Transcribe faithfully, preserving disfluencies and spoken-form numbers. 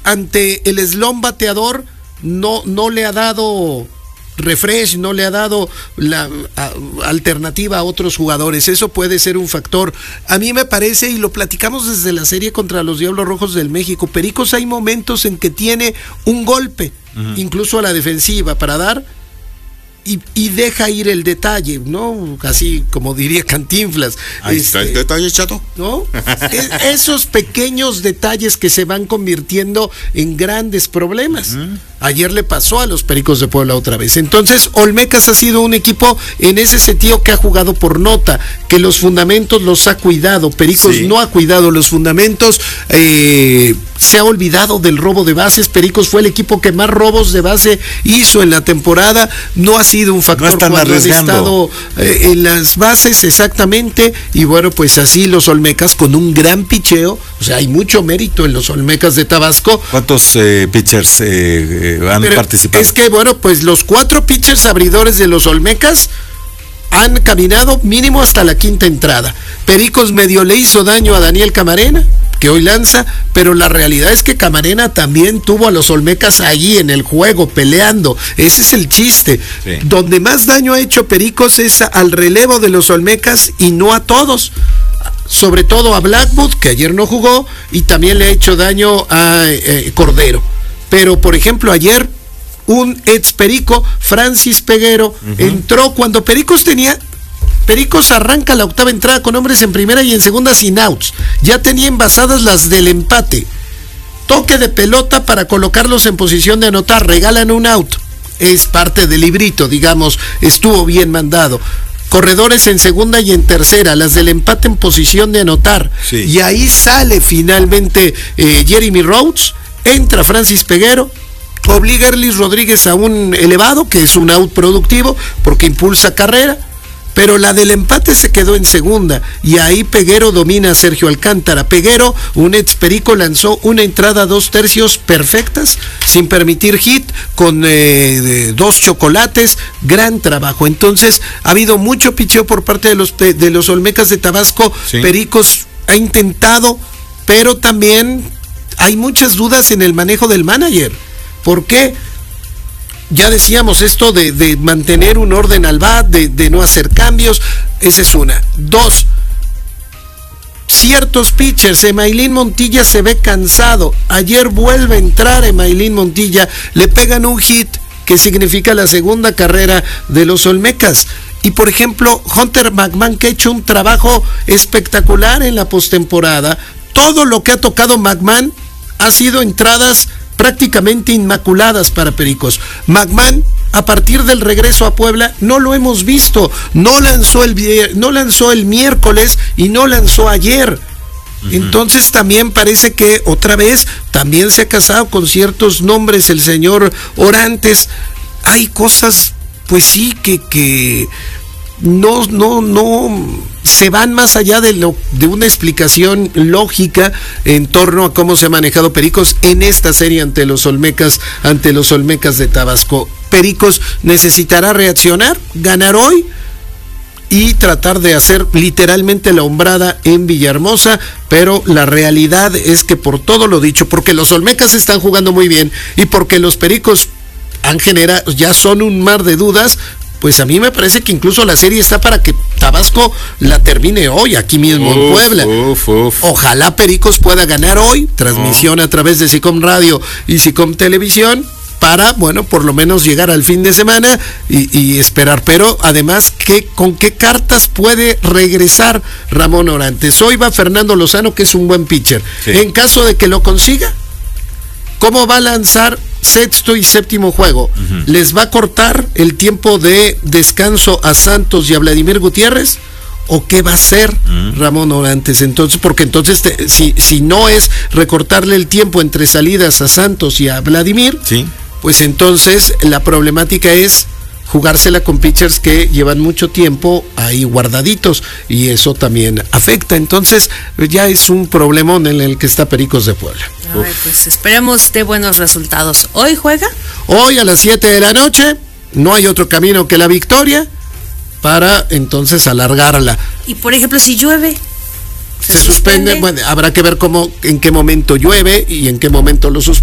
ante el slump bateador no, no le ha dado refresh, no le ha dado la a, alternativa a otros jugadores. Eso puede ser un factor. A mí me parece, y lo platicamos desde la serie contra los Diablos Rojos del México, Pericos hay momentos en que tiene un golpe, uh-huh. incluso a la defensiva, para dar y, y deja ir el detalle, ¿no? Así como diría Cantinflas. Ahí este, está el detalle, Chato. ¿No? es, esos pequeños detalles que se van convirtiendo en grandes problemas. Uh-huh. Ayer le pasó a los Pericos de Puebla otra vez. Entonces, Olmecas ha sido un equipo en ese sentido que ha jugado por nota, que los fundamentos los ha cuidado. Pericos sí. no ha cuidado los fundamentos, eh, se ha olvidado del robo de bases. Pericos fue el equipo que más robos de base hizo en la temporada. No ha sido un factor no cuando han estado eh, en las bases, exactamente. Y bueno, pues así los Olmecas con un gran picheo. O sea, hay mucho mérito en los Olmecas de Tabasco. ¿Cuántos eh, pitchers eh, han Pero participado? Es que bueno, pues los cuatro pitchers abridores de los Olmecas han caminado mínimo hasta la quinta entrada. Pericos medio le hizo daño a Daniel Camarena, que hoy lanza, pero la realidad es que Camarena también tuvo a los Olmecas allí en el juego, peleando. Ese es el chiste. Sí. Donde más daño ha hecho Pericos es al relevo de los Olmecas y no a todos. Sobre todo a Blackwood, que ayer no jugó, y también le ha hecho daño a eh, Cordero. Pero, por ejemplo, ayer un ex Perico, Francis Peguero, uh-huh. entró cuando Pericos tenía... Pericos arranca la octava entrada con hombres en primera y en segunda sin outs. Ya tenía envasadas las del empate. Toque de pelota para colocarlos en posición de anotar. Regalan un out. Es parte del librito, digamos. Estuvo bien mandado. Corredores en segunda y en tercera, las del empate en posición de anotar. Sí. Y ahí sale finalmente eh, Jeremy Rhodes, entra Francis Peguero, obliga a Erlis Rodríguez a un elevado, que es un out productivo, porque impulsa carrera, pero la del empate se quedó en segunda, y ahí Peguero domina a Sergio Alcántara. Peguero, un ex Perico, lanzó una entrada dos tercios perfectas, sin permitir hit, con eh, dos chocolates, gran trabajo. Entonces, ha habido mucho picheo por parte de los, de los Olmecas de Tabasco. Sí. Pericos ha intentado, pero también hay muchas dudas en el manejo del manager. ¿Por qué? Ya decíamos esto de, de mantener un orden al bat, de, de no hacer cambios. Esa es una. Dos, ciertos pitchers. Emailín Montilla se ve cansado. Ayer vuelve a entrar Emailín Montilla. Le pegan un hit que significa la segunda carrera de los Olmecas. Y por ejemplo, Hunter McMahon, que ha hecho un trabajo espectacular en la postemporada. Todo lo que ha tocado McMahon ha sido entradas prácticamente inmaculadas para Pericos. McMahon, a partir del regreso a Puebla, no lo hemos visto. No lanzó el, no lanzó el miércoles y no lanzó ayer. Uh-huh. Entonces también parece que otra vez también se ha casado con ciertos nombres el señor Orantes. Hay cosas, pues sí, que, que no, no, no se van más allá de lo de una explicación lógica en torno a cómo se ha manejado Pericos en esta serie ante los Olmecas, ante los Olmecas de Tabasco. Pericos necesitará reaccionar, ganar hoy y tratar de hacer literalmente la hombrada en Villahermosa, pero la realidad es que por todo lo dicho, porque los Olmecas están jugando muy bien y porque los Pericos han generado, ya son un mar de dudas, pues a mí me parece que incluso la serie está para que Tabasco la termine hoy, aquí mismo uf, en Puebla. Uf, uf. Ojalá Pericos pueda ganar hoy, transmisión oh. a través de SICOM Radio y SICOM Televisión, para, bueno, por lo menos llegar al fin de semana y, y esperar. Pero además, ¿qué, ¿con qué cartas puede regresar Ramón Orantes? Hoy va Fernando Lozano, que es un buen pitcher. Sí. En caso de que lo consiga, ¿cómo va a lanzar sexto y séptimo juego? Uh-huh. ¿Les va a cortar el tiempo de descanso a Santos y a Vladimir Gutiérrez? ¿O qué va a hacer uh-huh. Ramón Orantes? Entonces, porque entonces te, si, si no es recortarle el tiempo entre salidas a Santos y a Vladimir, sí. pues entonces la problemática es jugársela con pitchers que llevan mucho tiempo ahí guardaditos, y eso también afecta. Entonces ya es un problemón en el que está Pericos de Puebla. Ay, pues esperemos de buenos resultados. ¿Hoy juega? Hoy a las siete de la noche. No hay otro camino que la victoria para entonces alargarla. Y por ejemplo, si llueve, se, se suspende, suspende. Bueno, habrá que ver cómo, en qué momento llueve y en qué momento lo suspende.